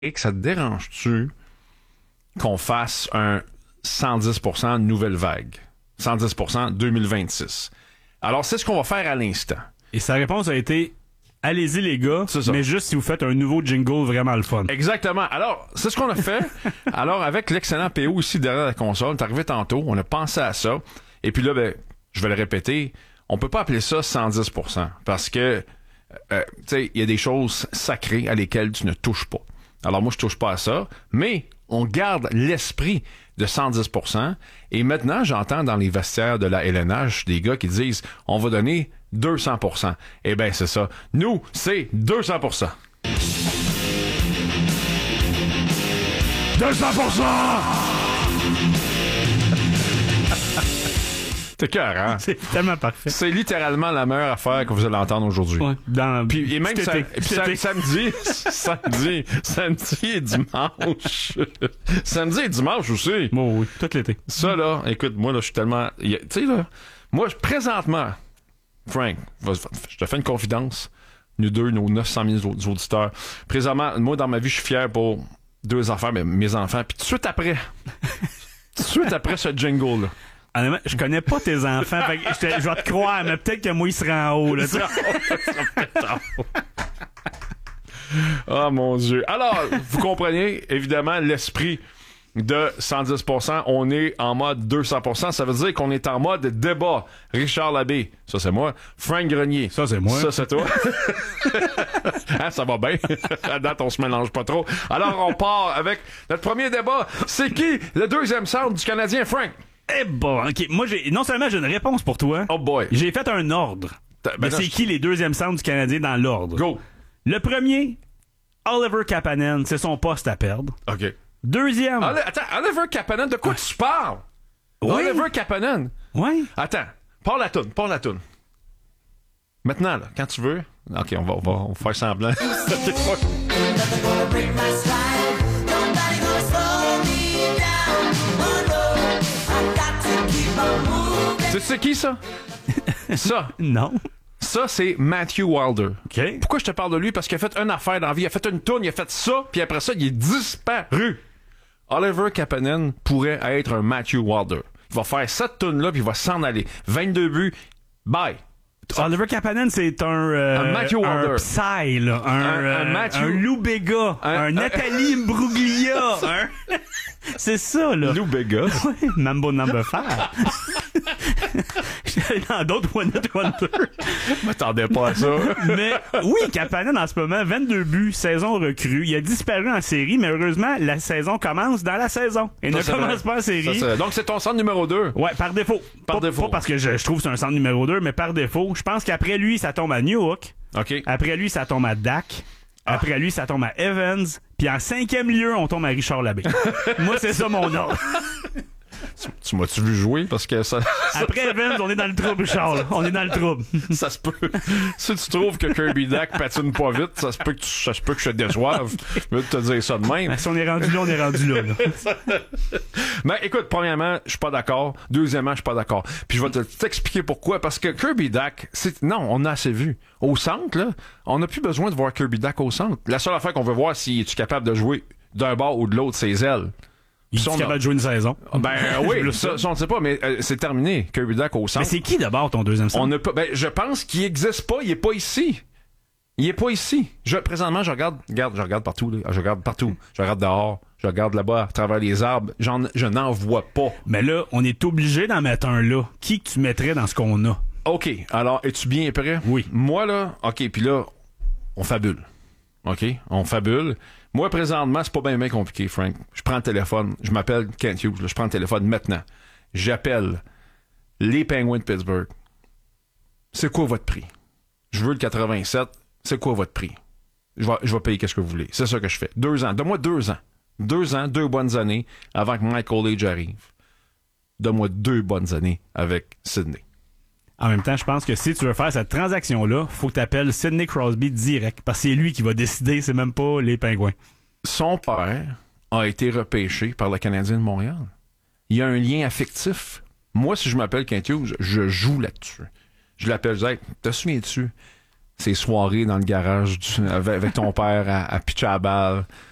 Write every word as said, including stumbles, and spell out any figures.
Et que ça te dérange-tu qu'on fasse un cent dix pour cent nouvelle vague? cent dix pour cent deux mille vingt-six. Alors, c'est ce qu'on va faire à l'instant. Et sa réponse a été... Allez-y les gars, mais juste si vous faites un nouveau jingle vraiment le fun. Exactement. Alors, c'est ce qu'on a fait. Alors, avec l'excellent P O ici derrière la console, t'es arrivé tantôt, on a pensé à ça. Et puis là, ben, je vais le répéter, on peut pas appeler ça cent dix pour cent parce que, euh, tu sais, il y a des choses sacrées à lesquelles tu ne touches pas. Alors moi, je touche pas à ça, mais on garde l'esprit de cent dix pour cent. Et maintenant, j'entends dans les vestiaires de la L N H des gars qui disent, on va donner deux cents pour cent. Eh bien, c'est ça. Nous, c'est deux cents pour cent. deux cents pour cent! C'est cœur, hein? C'est tellement parfait. C'est littéralement la meilleure affaire que vous allez entendre aujourd'hui. Ouais, dans, puis, et même cet ça, été, puis ça, samedi, samedi, samedi et dimanche. Samedi et dimanche aussi. Bon, oui, tout l'été. Ça, là, écoute, moi, là, je suis tellement... Tu sais, là, moi, présentement... Frank, je te fais une confidence. Nous deux, nos neuf cent mille auditeurs. Présentement, moi, dans ma vie, je suis fier pour deux affaires, mais mes enfants. Puis tout de suite après, tout de suite après ce jingle-là. Honnêtement, je connais pas tes enfants, fait que je, te, je vais te croire, mais peut-être que moi, il sera en haut. Là, oh mon Dieu. Alors, vous comprenez, évidemment, l'esprit de cent dix pour cent, on est en mode deux cents pour cent. Ça veut dire qu'on est en mode débat. Richard Labbé, ça c'est moi. Frank Grenier, ça c'est moi. Ça c'est toi. Hein, ça va bien. À date, on se mélange pas trop. Alors, on part avec notre premier débat. C'est qui le deuxième centre du Canadien, Frank? Eh bon, ok. Moi, j'ai non seulement j'ai une réponse pour toi. Oh boy. J'ai fait un ordre. Ben mais c'est je... qui les deuxièmes centres du Canadien dans l'ordre? Go. Le premier, Oliver Kapanen, c'est son poste à perdre. OK. Deuxième. Oli- attends, Oliver Kapanen, de quoi tu parles? Oui. Oliver Kapanen. Oui. Attends, parle la toune, parle la toune. Maintenant, là, quand tu veux. OK, on va, on va, on va faire semblant. Tu sais qui, ça? Ça? Non. Ça, c'est Matthew Wilder. OK. Pourquoi je te parle de lui? Parce qu'il a fait une affaire dans la vie. Il a fait une toune, il a fait ça, puis après ça, il est disparu. Oliver Kapanen pourrait être un Matthew Wilder. Il va faire cette toune-là, puis il va s'en aller. vingt-deux buts. Bye. Oliver Kapanen, c'est un... Euh, un Matthew Wilder. Un Psy, là. Un, un, euh, un, Matthew... un Lou Béga. Un, un Nathalie un... Imbruglia. un... C'est ça, là. Lou Béga. Oui, Mambo Number five. Dans d'autres One Hit Wonder. Je m'attendais pas à ça. Mais oui, Kapanen, en ce moment, vingt-deux buts, saison recrue. Il a disparu en série, mais heureusement, la saison commence dans la saison. Et ça, ne commence vrai. pas en série. Ça, donc, c'est ton centre numéro deux. Ouais, par défaut. Par pas, défaut. Pas parce que je, je trouve que c'est un centre numéro deux, mais par défaut. Je pense qu'après lui, ça tombe à Newhook. OK. Après lui, ça tombe à Dak. Ah. Après lui, ça tombe à Evans. Puis en cinquième lieu, on tombe à Richard Labbé. Moi, c'est ça mon ordre. Tu, tu m'as-tu vu jouer? Parce que ça... Après Evans, on est dans le trouble, Richard. On est dans le trouble. Ça se peut. Si tu trouves que Kirby Dak patine pas vite, ça se peut que, tu, ça se peut que je te déçoive. Je veux te dire ça de même. Ben, si on est rendu là, on est rendu là. là. Mais écoute, premièrement, je suis pas d'accord. Deuxièmement, je suis pas d'accord. Puis je vais te, t'expliquer pourquoi. Parce que Kirby Dak, c'est... non, on a assez vu. Au centre, là, on n'a plus besoin de voir Kirby Dak au centre. La seule affaire qu'on veut voir, si es-tu capable de jouer d'un bord ou de l'autre, ses ailes. Il est capable de jouer une saison. Ben oui, ça, ça on ne sait pas, mais euh, c'est terminé. Kirby Dak au centre. Mais c'est qui d'abord ton deuxième centre? On ne peut, ben, je pense qu'il n'existe pas. Il est pas ici. Il est pas ici. Je, présentement, je regarde, regarde, je regarde partout. Là. Je regarde partout. Je regarde dehors. Je regarde là-bas, à travers les arbres. J'en, je n'en vois pas. Mais là, on est obligé d'en mettre un là. Qui que tu mettrais dans ce qu'on a? OK. Alors, es-tu bien prêt? Oui. Moi, là, OK, puis là, on fabule. OK? On fabule. Moi, présentement, c'est pas bien bien compliqué, Frank. Je prends le téléphone. Je m'appelle Kent Hughes. Là, je prends le téléphone maintenant. J'appelle les Penguins de Pittsburgh. C'est quoi votre prix? Je veux le quatre-vingt-sept. C'est quoi votre prix? Je vais, je vais payer qu'est-ce que vous voulez. C'est ça que je fais. Deux ans. Donne-moi deux ans. Deux ans, deux bonnes années avant que Michael Age arrive. Donne-moi deux bonnes années avec Sidney. En même temps, je pense que si tu veux faire cette transaction-là, faut que tu appelles Sidney Crosby direct. Parce que c'est lui qui va décider, c'est même pas les Pingouins. Son père a été repêché par le Canadien de Montréal. Il y a un lien affectif. Moi, si je m'appelle Kent Hughes, je joue là-dessus. Je l'appelle, je dis, hey, te souviens-tu? Ces soirées dans le garage du, avec, avec ton père à, à pitcher à la balle.